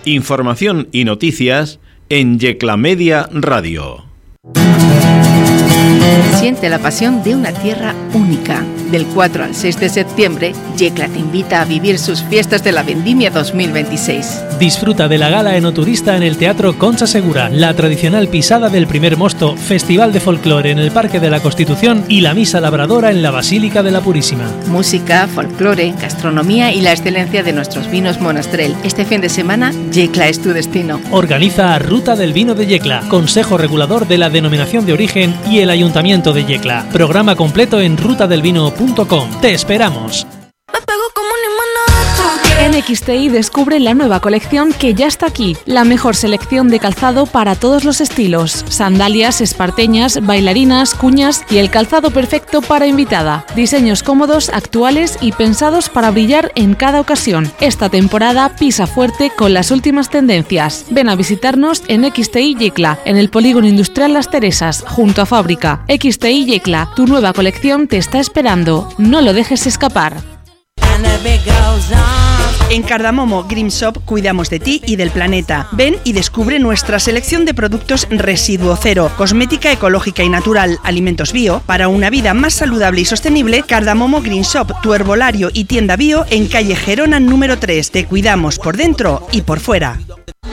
Información y noticias en Yecla Media Radio. Siente la pasión de una tierra única. Del 4 al 6 de septiembre, Yecla te invita a vivir sus fiestas de la Vendimia 2026. Disfruta de la gala enoturista en el Teatro Concha Segura, la tradicional pisada del primer mosto, festival de folclore en el Parque de la Constitución y la misa labradora en la Basílica de la Purísima. Música, folclore, gastronomía y la excelencia de nuestros vinos Monastrell. Este fin de semana, Yecla es tu destino. Organiza Ruta del Vino de Yecla, Consejo Regulador de la Denominación de Origen y el Ayuntamiento de Yecla. Programa completo en rutadelvino.com. ¡Te esperamos! En XTI descubre la nueva colección que ya está aquí. La mejor selección de calzado para todos los estilos. Sandalias, esparteñas, bailarinas, cuñas y el calzado perfecto para invitada. Diseños cómodos, actuales y pensados para brillar en cada ocasión. Esta temporada pisa fuerte con las últimas tendencias. Ven a visitarnos en XTI Yecla, en el Polígono Industrial Las Teresas, junto a Fábrica. XTI Yecla, tu nueva colección te está esperando. No lo dejes escapar. En Cardamomo Green Shop cuidamos de ti y del planeta. Ven y descubre nuestra selección de productos residuo cero, cosmética ecológica y natural, alimentos bio. Para una vida más saludable y sostenible, Cardamomo Green Shop, tu herbolario y tienda bio en calle Gerona número 3. Te cuidamos por dentro y por fuera.